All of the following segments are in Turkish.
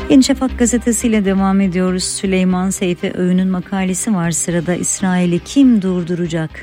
Yeni Şafak gazetesiyle devam ediyoruz. Süleyman Seyfi Öğün'ün makalesi var sırada. İsrail'i kim durduracak?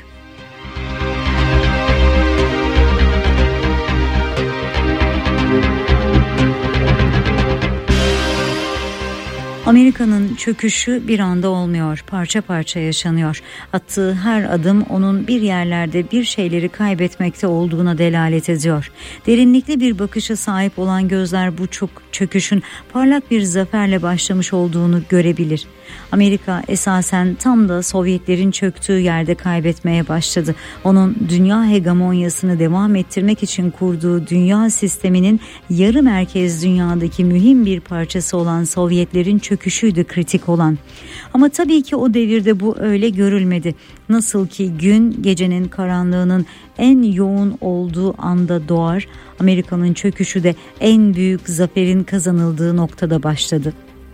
Amerika'nın çöküşü bir anda olmuyor, parça parça yaşanıyor. Attığı her adım onun bir yerlerde bir şeyleri kaybetmekte olduğuna delalet ediyor. Derinlikli bir bakışa sahip olan gözler bu çöküşün parlak bir zaferle başlamış olduğunu görebilir. Amerika esasen tam da Sovyetlerin çöktüğü yerde kaybetmeye başladı. Onun dünya hegemonyasını devam ettirmek için kurduğu dünya sisteminin yarı merkez dünyadaki mühim bir parçası olan Sovyetlerin çöküşüydü kritik olan. Ama tabii ki o devirde bu öyle görülmedi. Nasıl ki gün gecenin karanlığının en yoğun olduğu anda doğar, Amerika'nın çöküşü de en büyük zaferin kazanıldığı noktada başladı.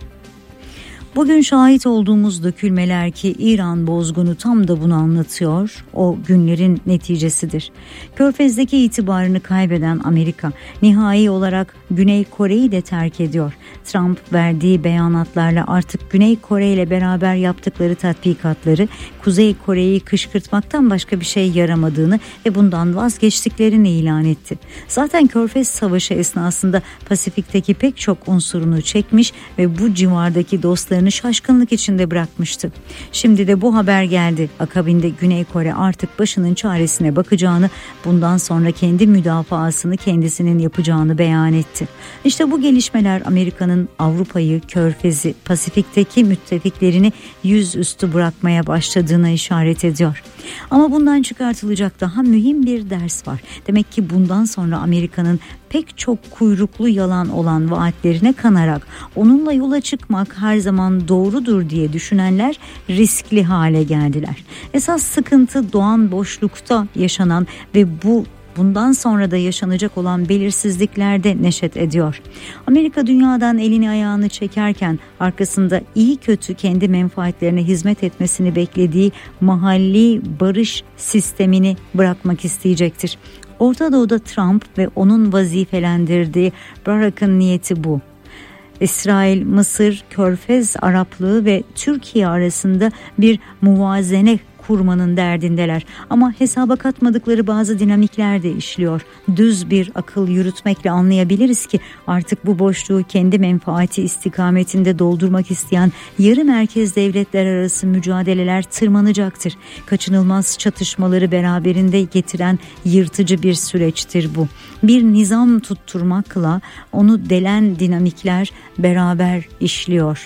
Bugün şahit olduğumuz dökülmeler ki İran bozgunu tam da bunu anlatıyor, o günlerin neticesidir. Körfez'deki itibarını kaybeden Amerika nihai olarak Güney Kore'yi de terk ediyor. Trump verdiği beyanatlarla artık Güney Kore ile beraber yaptıkları tatbikatları Kuzey Kore'yi kışkırtmaktan başka bir şey yaramadığını ve bundan vazgeçtiklerini ilan etti. Zaten Körfez Savaşı esnasında Pasifik'teki pek çok unsurunu çekmiş ve bu civardaki dostlarını şaşkınlık içinde bırakmıştı. Şimdi de bu haber geldi. Akabinde Güney Kore artık başının çaresine bakacağını, bundan sonra kendi müdafaasını kendisinin yapacağını beyan etti. İşte bu gelişmeler Amerika'nın Avrupa'yı, Körfez'i, Pasifik'teki müttefiklerini yüzüstü bırakmaya başladığına işaret ediyor. Ama bundan çıkartılacak daha mühim bir ders var. Demek ki bundan sonra Amerika'nın pek çok kuyruklu yalan olan vaatlerine kanarak onunla yola çıkmak her zaman doğrudur diye düşünenler riskli hale geldiler. Esas sıkıntı doğan boşlukta yaşanan ve bundan sonra da yaşanacak olan belirsizliklerde neşet ediyor. Amerika dünyadan elini ayağını çekerken arkasında iyi kötü kendi menfaatlerine hizmet etmesini beklediği mahalli barış sistemini bırakmak isteyecektir. Orta Doğu'da Trump ve onun vazifelendirdiği Barack'ın niyeti bu. İsrail, Mısır, Körfez Araplığı ve Türkiye arasında bir muvazene kurmanın derdindeler. Ama hesaba katmadıkları bazı dinamikler de işliyor. Düz bir akıl yürütmekle anlayabiliriz ki artık bu boşluğu kendi menfaati istikametinde doldurmak isteyen yarı merkez devletler arası mücadeleler tırmanacaktır. Kaçınılmaz çatışmaları beraberinde getiren yırtıcı bir süreçtir bu. Bir nizam tutturmakla onu delen dinamikler beraber işliyor.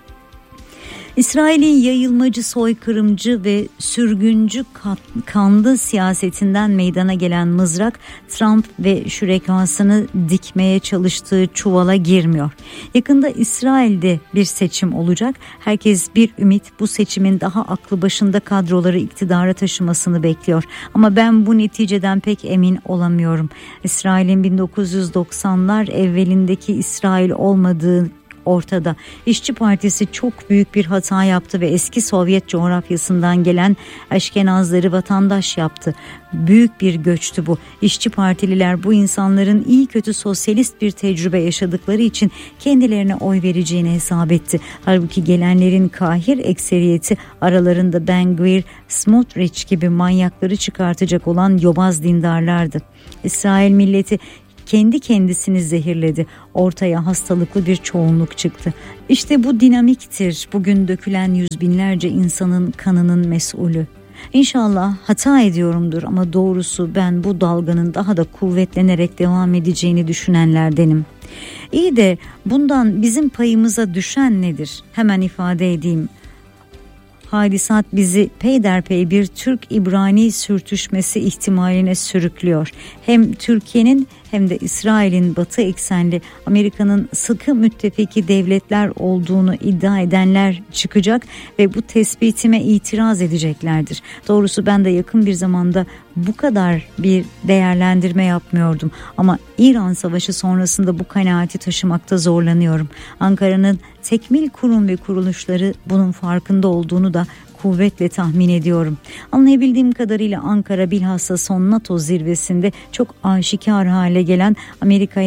İsrail'in yayılmacı, soykırımcı ve sürgüncü kanlı siyasetinden meydana gelen mızrak Trump ve şürekasını dikmeye çalıştığı çuvala girmiyor. Yakında İsrail'de bir seçim olacak. Herkes bir ümit bu seçimin daha aklı başında kadroları iktidara taşımasını bekliyor. Ama ben bu neticeden pek emin olamıyorum. İsrail'in 1990'lar evvelindeki İsrail olmadığı ortada. İşçi Partisi çok büyük bir hata yaptı ve eski Sovyet coğrafyasından gelen Eşkenazları vatandaş yaptı. Büyük bir göçtü bu. İşçi Partililer bu insanların iyi kötü sosyalist bir tecrübe yaşadıkları için kendilerine oy vereceğini hesap etti. Halbuki gelenlerin kahir ekseriyeti aralarında Ben-Gvir, Smotrich gibi manyakları çıkartacak olan yobaz dindarlardı. İsrail milleti kendi kendisini zehirledi. Ortaya hastalıklı bir çoğunluk çıktı. İşte bu dinamiktir bugün dökülen yüz binlerce insanın kanının mesulü. İnşallah hata ediyorumdur ama doğrusu ben bu dalganın daha da kuvvetlenerek devam edeceğini düşünenlerdenim. İyi de bundan bizim payımıza düşen nedir? Hemen ifade edeyim. Hadisat bizi peyderpey bir Türk-İbrani sürtüşmesi ihtimaline sürüklüyor. Hem Türkiye'nin hem de İsrail'in batı eksenli Amerika'nın sıkı müttefiki devletler olduğunu iddia edenler çıkacak ve bu tespitime itiraz edeceklerdir. Doğrusu ben de yakın bir zamanda bu kadar bir değerlendirme yapmıyordum ama İran Savaşı sonrasında bu kanaati taşımakta zorlanıyorum. Ankara'nın tekmil kurum ve kuruluşları bunun farkında olduğunu da kuvvetle tahmin ediyorum. Anlayabildiğim kadarıyla Ankara bilhassa son NATO zirvesinde çok aşikar hale gelen Amerika'ya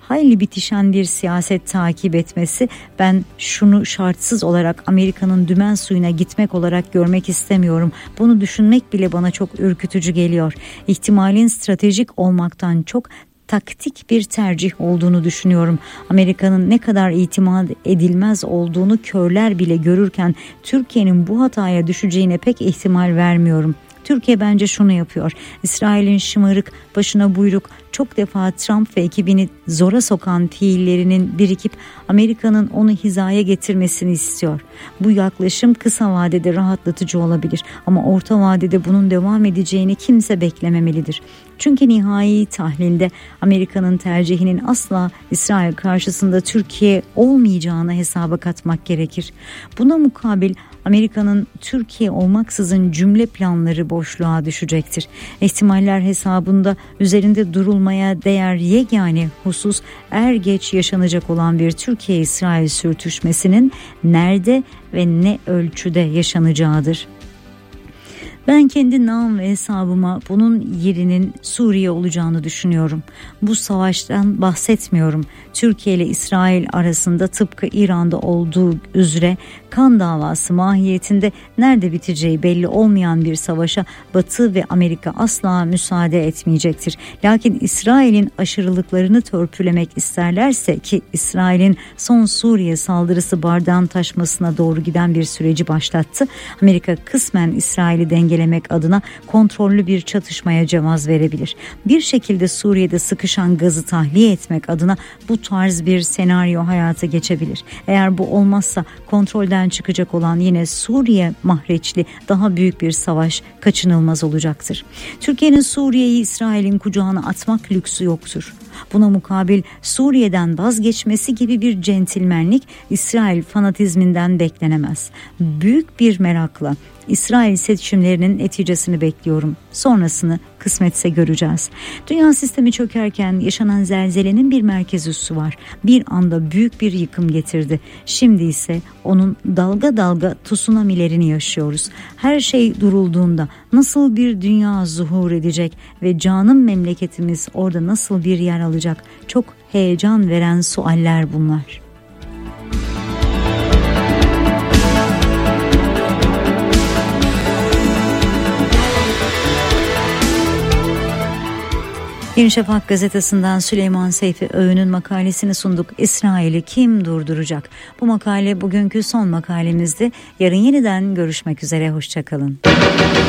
hayli bitişen bir siyaset takip etmesi, ben şunu şartsız olarak Amerika'nın dümen suyuna gitmek olarak görmek istemiyorum. Bunu düşünmek bile bana çok ürkütücü geliyor. İhtimalin stratejik olmaktan çok taktik bir tercih olduğunu düşünüyorum. Amerika'nın ne kadar itimat edilmez olduğunu körler bile görürken Türkiye'nin bu hataya düşeceğine pek ihtimal vermiyorum. Türkiye bence şunu yapıyor. İsrail'in şımarık, başına buyruk, çok defa Trump ve ekibini zora sokan fiillerinin birikip Amerika'nın onu hizaya getirmesini istiyor. Bu yaklaşım kısa vadede rahatlatıcı olabilir ama orta vadede bunun devam edeceğini kimse beklememelidir. Çünkü nihai tahlilde Amerika'nın tercihinin asla İsrail karşısında Türkiye olmayacağını hesaba katmak gerekir. Buna mukabil Amerika'nın Türkiye olmaksızın cümle planları boşluğa düşecektir. İhtimaller hesabında üzerinde durulmaya değer yegane husus er geç yaşanacak olan bir Türkiye-İsrail sürtüşmesinin nerede ve ne ölçüde yaşanacağıdır. Ben kendi nam ve hesabıma bunun yerinin Suriye olacağını düşünüyorum. Bu savaştan bahsetmiyorum. Türkiye ile İsrail arasında tıpkı İran'da olduğu üzere kan davası mahiyetinde nerede biteceği belli olmayan bir savaşa Batı ve Amerika asla müsaade etmeyecektir. Lakin İsrail'in aşırılıklarını törpülemek isterlerse, ki İsrail'in son Suriye saldırısı bardağın taşmasına doğru giden bir süreci başlattı, Amerika kısmen İsrail'i dengelemek adına kontrollü bir çatışmaya cevaz verebilir. Bir şekilde Suriye'de sıkışan gazı tahliye etmek adına bu tarz bir senaryo hayata geçebilir. Eğer bu olmazsa kontrolden çıkacak olan yine Suriye mahreçli daha büyük bir savaş kaçınılmaz olacaktır. Türkiye'nin Suriye'yi İsrail'in kucağına atmak lüksü yoktur. Buna mukabil Suriye'den vazgeçmesi gibi bir centilmenlik İsrail fanatizminden beklenemez. Büyük bir merakla İsrail seçimlerinin neticesini bekliyorum. Sonrasını kısmetse göreceğiz. Dünya sistemi çökerken yaşanan zelzelenin bir merkez üssü var. Bir anda büyük bir yıkım getirdi. Şimdi ise onun dalga dalga tsunamilerini yaşıyoruz. Her şey durulduğunda nasıl bir dünya zuhur edecek ve canım memleketimiz orada nasıl bir yer alacak? Çok heyecan veren sualler bunlar. Yeni Şafak gazetesinden Süleyman Seyfi Öğün'ün makalesini sunduk. İsrail'i kim durduracak? Bu makale bugünkü son makalemizdi. Yarın yeniden görüşmek üzere. Hoşça kalın.